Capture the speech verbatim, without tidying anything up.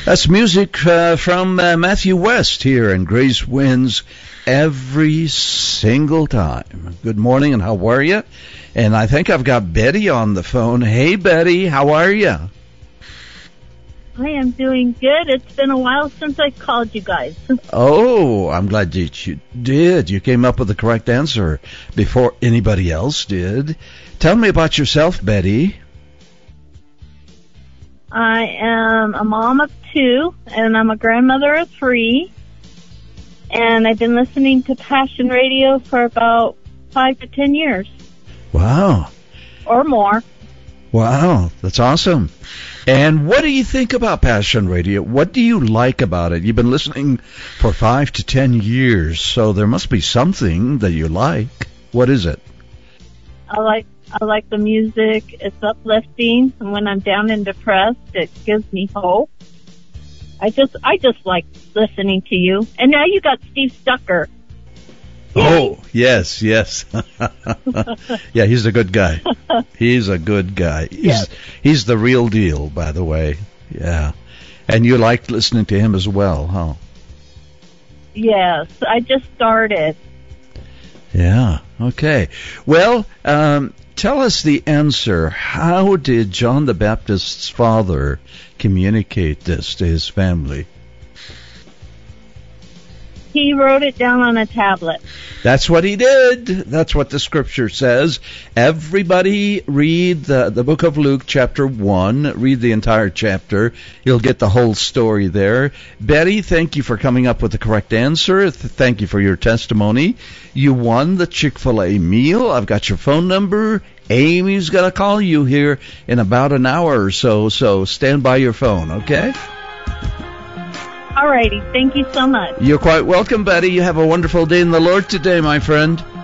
That's music uh, from uh, Matthew West here in Grace Winds every single time. Good morning, and how are you? And I think I've got Betty on the phone. Hey, Betty, how are you? I am doing good. It's been a while since I called you guys. Oh, I'm glad that you did. You came up with the correct answer before anybody else did. Tell me about yourself, Betty. I am a mom of two, and I'm a grandmother of three. And I've been listening to Passion Radio for about five to ten years. Wow. Or more. Wow, that's awesome. And what do you think about Passion Radio? What do you like about it? You've been listening for five to ten years, so there must be something that you like. What is it? I like I like the music. It's uplifting, and when I'm down and depressed, it gives me hope. I just I just like listening to you. And now you got Steve Stucker. Oh, yes, yes. Yeah, he's a good guy. He's a good guy. He's, yes. He's the real deal, by the way. Yeah. And you liked listening to him as well, huh? Yes, I just started. Yeah, okay. Well, um, tell us the answer. How did John the Baptist's father communicate this to his family? He wrote it down on a tablet. That's what he did. That's what the scripture says. Everybody read the, the book of Luke, chapter one. Read the entire chapter. You'll get the whole story there. Betty, thank you for coming up with the correct answer. Thank you for your testimony. You won the Chick-fil-A meal. I've got your phone number. Amy's going to call you here in about an hour or so, so stand by your phone, okay? All righty. Thank you so much. You're quite welcome, Betty. You have a wonderful day in the Lord today, my friend.